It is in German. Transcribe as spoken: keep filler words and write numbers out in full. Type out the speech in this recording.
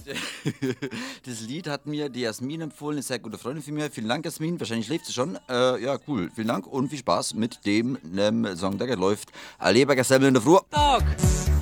Das Lied hat mir die Jasmin empfohlen, eine sehr gute Freundin von mir. Vielen Dank, Jasmin. Wahrscheinlich schläft sie schon. Äh, ja, cool. Vielen Dank und viel Spaß mit dem ähm, Song, der gerade läuft. Alle Semmel in der Früh. Tag.